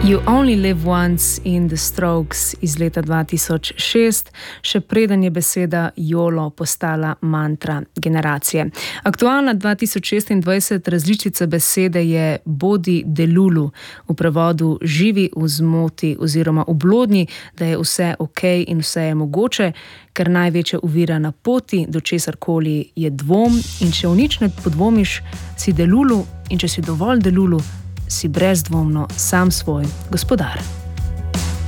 You Only Live Once in The Strokes iz leta 2006, še preden je beseda YOLO postala mantra generacije. Aktualna 2026 različica besede je Bodi Delulu, v prevodu živi v zmoti oziroma v blodnji, da je vse ok in vse je mogoče, ker največja ovira na poti do česarkoli je dvom in če v nič ne podvomiš, si Delulu in če si dovolj Delulu, si brezdvomno sam svoj gospodar.